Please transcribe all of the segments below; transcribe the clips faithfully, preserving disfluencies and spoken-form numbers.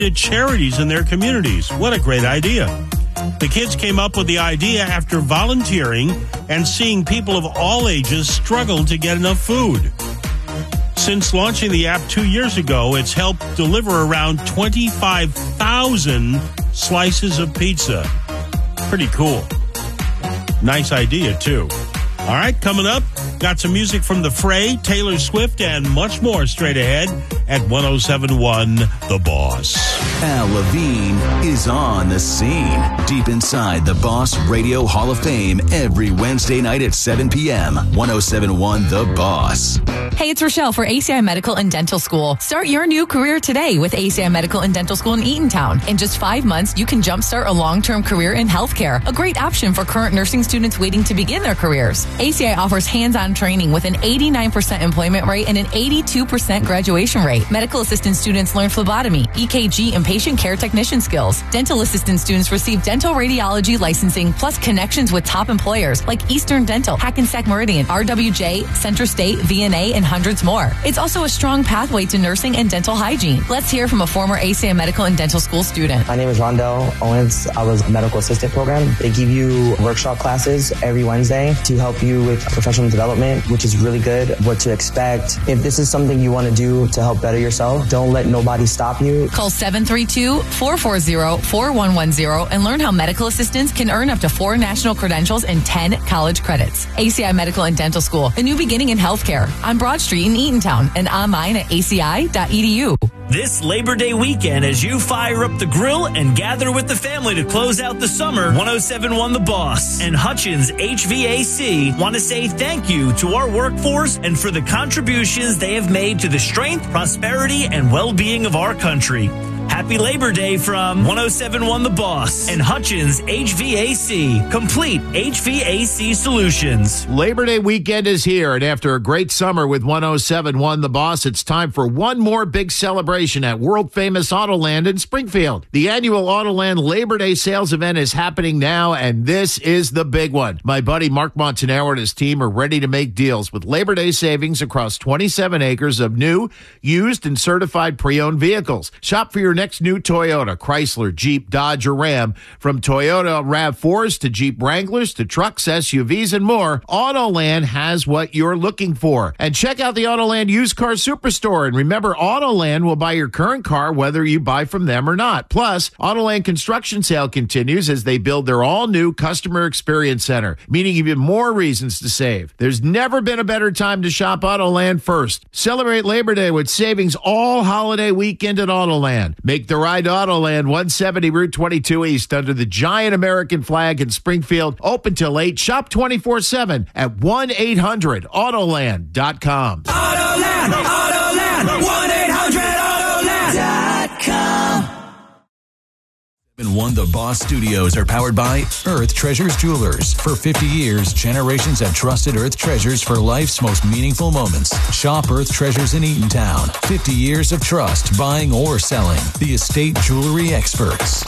charities in their communities. What a great idea. The kids came up with the idea after volunteering and seeing people of all ages struggle to get enough food. Since launching the app two years ago, it's helped deliver around twenty-five thousand slices of pizza. Pretty cool. Nice idea, too. All right, coming up, got some music from The Fray, Taylor Swift, and much more straight ahead at one oh seven point one The Boss. Al Levine is on the scene, deep inside the Boss Radio Hall of Fame every Wednesday night at seven p.m. one oh seven point one The Boss. Hey, it's Rochelle for A C I Medical and Dental School. Start your new career today with A C I Medical and Dental School in Eatontown. In just five months, you can jumpstart a long-term career in healthcare, a great option for current nursing students waiting to begin their careers. A C I offers hands-on training with an eighty-nine percent employment rate and an eighty-two percent graduation rate. Medical assistant students learn phlebotomy, E K G, and patient care technician skills. Dental assistant students receive dental radiology licensing plus connections with top employers like Eastern Dental, Hackensack Meridian, R W J, Central State, V N A, and hundreds more. It's also a strong pathway to nursing and dental hygiene. Let's hear from a former A C I Medical and Dental School student. My name is Rondell Owens. I was a medical assistant program. They give you workshop classes every Wednesday to help you with professional development, which is really good. What to expect. If this is something you want to do to help better yourself, don't let nobody stop you. Call seven three two, four four zero, four one one zero and learn how medical assistants can earn up to four national credentials and ten college credits. A C I Medical and Dental School, a new beginning in healthcare on Broad Street in Eatontown and online at a c i dot e d u. This Labor Day weekend, as you fire up the grill and gather with the family to close out the summer, one oh seven point one The Boss and Hutchins H V A C want to say thank you to our workforce and for the contributions they have made to the strength, prosperity, and well-being of our country. Happy Labor Day from one oh seven point one The Boss and Hutchins H V A C. Complete H V A C solutions. Labor Day weekend is here, and after a great summer with one oh seven point one The Boss, it's time for one more big celebration at world-famous Autoland in Springfield. The annual Autoland Labor Day sales event is happening now, and this is the big one. My buddy Mark Montanaro and his team are ready to make deals with Labor Day savings across twenty-seven acres of new, used, and certified pre-owned vehicles. Shop for your next new Toyota, Chrysler, Jeep, Dodge, or Ram. From Toyota RAV fours to Jeep Wranglers to trucks, S U Vs, and more, Autoland has what you're looking for. And check out the Autoland Used Car Superstore. And remember, Autoland will buy your current car whether you buy from them or not. Plus, Autoland Construction Sale continues as they build their all-new Customer Experience Center, meaning even more reasons to save. There's never been a better time to shop Autoland first. Celebrate Labor Day with savings all holiday weekend at Autoland. Make the ride to Autoland, one seventy Route twenty-two East, under the giant American flag in Springfield. Open till eight. Shop twenty-four seven at one eight hundred autoland dot com. Autoland! Autoland! one eight hundred autoland dot com. One The Boss Studios are powered by Earth Treasures Jewelers. For fifty years, generations have trusted Earth Treasures for life's most meaningful moments. Shop Earth Treasures in Eatontown. fifty years of trust, buying or selling. The estate jewelry experts.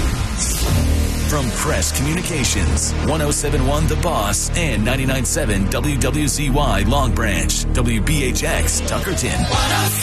From Crest Communications, one oh seven point one The Boss and ninety-nine point seven W W Z Y Long Branch, W B H X Tuckerton.